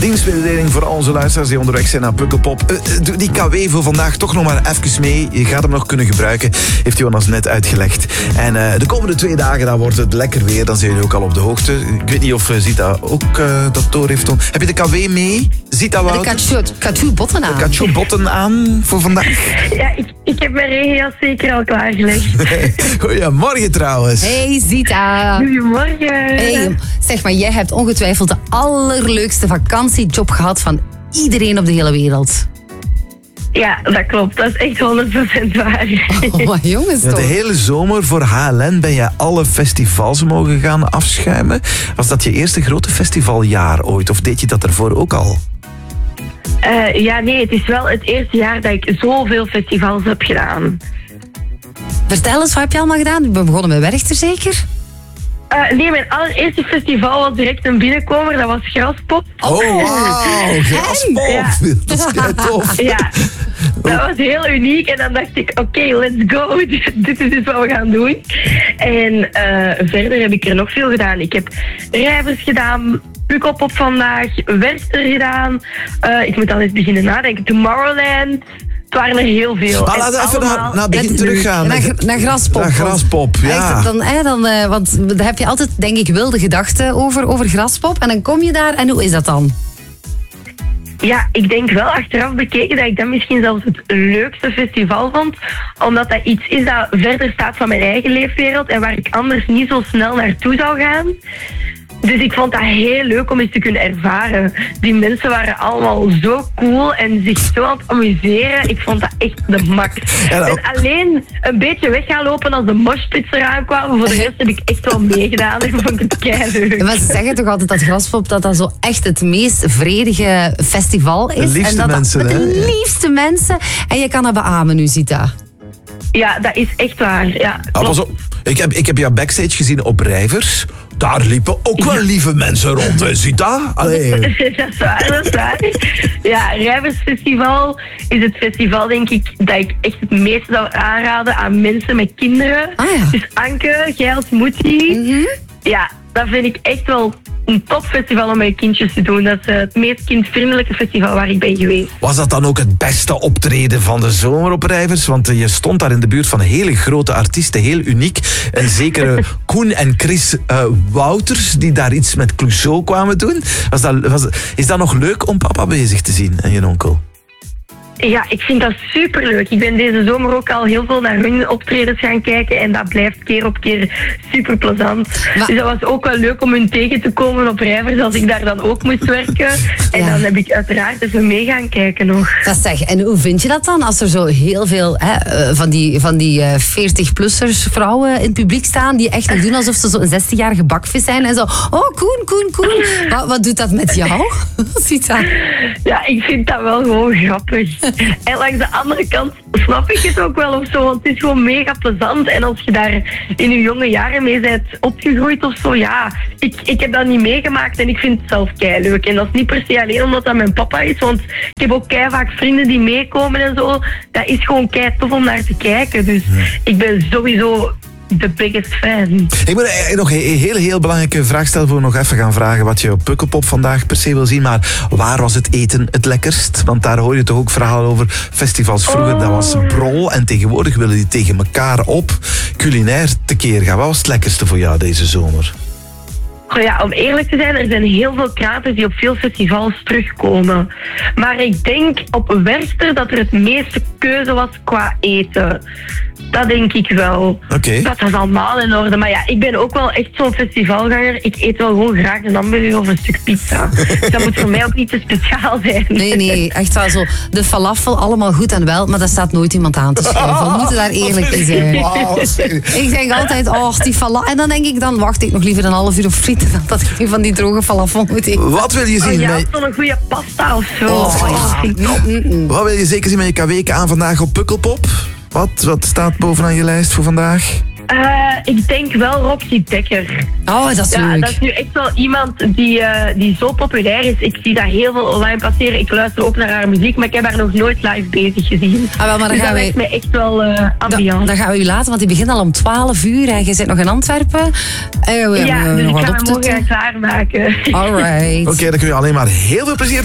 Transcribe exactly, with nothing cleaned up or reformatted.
dienstmededeling voor al onze luisteraars die onderweg zijn naar Pukkelpop. Uh, doe die K W voor vandaag toch nog maar even mee. Je gaat hem nog kunnen gebruiken, heeft Jonas net uitgelegd. En uh, de komende twee dagen dan wordt het lekker weer. Dan zijn jullie ook al op de hoogte. Ik weet niet of uh, Zita ook uh, dat door heeft. Heb je de K W mee? Zita Wout? Ik had uw botten aan. Ik had botten aan voor vandaag. Ja, ik, ik heb mijn regenjas zeker al klaargelegd. Goedemorgen trouwens. Hey Zita. Goedemorgen. Hey, zeg maar, jij hebt ongetwijfeld de allerleukste vakantiejob gehad van iedereen op de hele wereld. Ja, dat klopt. Dat is echt honderd procent waar. Oh, maar jongens ja, toch. de hele zomer voor H L N ben je alle festivals mogen gaan afschuimen. Was dat je eerste grote festivaljaar ooit? Of deed je dat ervoor ook al? Uh, ja, nee, het is wel het eerste jaar dat ik zoveel festivals heb gedaan. Vertel eens, wat heb je allemaal gedaan? We begonnen met Werchter zeker? Uh, nee, mijn allereerste festival was direct een binnenkomer. Dat was Graspop. Oh, wauw. Graspop. Ja. Dat is kei tof. Ja, dat was heel uniek. En dan dacht ik, oké, okay, let's go. Dit is dus wat we gaan doen. En uh, verder heb ik er nog veel gedaan. Ik heb Rijvers gedaan, Pukkelpop vandaag, Werchter gedaan. Uh, ik moet al eens beginnen nadenken. Tomorrowland. Het waren er heel veel. Maar laten we even naar, naar het begin teruggaan. Naar, naar Graspop. Naar Graspop, ja. Dan, hè, dan, uh, want daar heb je altijd, denk ik, wilde gedachten over, over Graspop. En dan kom je daar en hoe is dat dan? Ja, ik denk wel achteraf bekeken dat ik dat misschien zelfs het leukste festival vond. Omdat dat iets is dat verder staat van mijn eigen leefwereld en waar ik anders niet zo snel naartoe zou gaan. Dus ik vond dat heel leuk om eens te kunnen ervaren. Die mensen waren allemaal zo cool en zich zo aan het amuseren. Ik vond dat echt de max. Ja, nou. En alleen een beetje weg gaan lopen als de moshpits eraan kwamen. Voor de rest heb ik echt wel meegedaan. Ik vond het keileuk. Maar ze zeggen toch altijd dat Graspop dat dat zo echt het meest vredige festival is. De liefste en dat mensen, dat, hè? De liefste mensen. En je kan dat beamen nu, Zita. Ja, dat is echt waar. Ja, ah, pas op. Ik heb, ik heb jou backstage gezien op Rijvers. Daar liepen ook wel lieve mensen rond, hè, Zita? Allee. Dat is waar, dat is waar. Ja, Rijversfestival is het festival, denk ik, dat ik echt het meeste zou aanraden aan mensen met kinderen. Ah, ja. Dus Anke, jij als moetie. Mm-hmm. Ja, dat vind ik echt wel een topfestival om met kindjes te doen. Dat is het meest kindvriendelijke festival waar ik ben geweest. Was dat dan ook het beste optreden van de zomer op Rijvers? Want je stond daar in de buurt van hele grote artiesten, heel uniek. En zekere Koen en Chris uh, Wouters, die daar iets met Clouseau kwamen doen. Was dat, was, is dat nog leuk om papa bezig te zien en je onkel? Ja, ik vind dat superleuk. Ik ben deze zomer ook al heel veel naar hun optredens gaan kijken en dat blijft keer op keer super plezant. Maar... Dus dat was ook wel leuk om hun tegen te komen op Rijvers als ik daar dan ook moest werken. En ja. Dan heb ik uiteraard even mee gaan kijken nog. Dat zeg, en hoe vind je dat dan als er zo heel veel hè, van die, van die uh, veertig-plussers vrouwen in het publiek staan die echt nog doen alsof ze zo'n zestien-jarige bakvis zijn en zo, oh Koen, Koen, Koen. Wat, wat doet dat met jou? Ziet dat? Ja, ik vind dat wel gewoon grappig. En langs de andere kant snap ik het ook wel of zo, want het is gewoon mega plezant. En als je daar in je jonge jaren mee bent opgegroeid of zo, ja, ik, ik heb dat niet meegemaakt en ik vind het zelf keileuk. En dat is niet per se alleen omdat dat mijn papa is, want ik heb ook kei vaak vrienden die meekomen en zo. Dat is gewoon kei tof om naar te kijken. Dus ik ben sowieso de biggest fan. Ik moet nog een heel, heel belangrijke vraag stellen voor we nog even gaan vragen wat je op Pukkelpop vandaag per se wil zien. Maar waar was het eten het lekkerst? Want daar hoor je toch ook verhalen over festivals vroeger. Oh. Dat was brol en tegenwoordig willen die tegen elkaar op culinair tekeer gaan. Wat was het lekkerste voor jou deze zomer? Oh ja, om eerlijk te zijn, er zijn heel veel kraters die op veel festivals terugkomen. Maar ik denk op Werchter dat er het meeste keuze was qua eten. Dat denk ik wel. Okay. Dat is allemaal in orde. Maar ja, ik ben ook wel echt zo'n festivalganger. Ik eet wel gewoon graag een hamburger of een stuk pizza. Dus dat moet voor mij ook niet te speciaal zijn. Nee, nee, echt wel zo. De falafel, allemaal goed en wel, maar daar staat nooit iemand aan te schuiven. We moeten daar eerlijk in zijn. Wow, ik denk altijd, oh, die falafel. En dan denk ik, dan wacht ik nog liever een half uur op frieten dan dat ik nu van die droge falafel moet eten. Wat wil je zien? Oh, ja, met... zo'n goede pasta of zo. Oh, oh, ja. no. Wat wil je zeker zien met je K W aan vandaag op Pukkelpop? Wat, wat staat bovenaan je lijst voor vandaag? Uh, ik denk wel Roxy Dekker. Oh, dat is ja, leuk. Dat is nu echt wel iemand die, uh, die zo populair is. Ik zie dat heel veel online passeren. Ik luister ook naar haar muziek, maar ik heb haar nog nooit live bezig gezien. Ah, wel, maar dan dus gaan dat wij... lijkt mij echt wel uh, ambiance. Da, dan gaan we u laten, want die begint al om twaalf uur en je zit nog in Antwerpen. En we ja, hebben dus nog ik wat ga op hem te morgen klaarmaken. All right. Oké, okay, dan kun je alleen maar heel veel plezier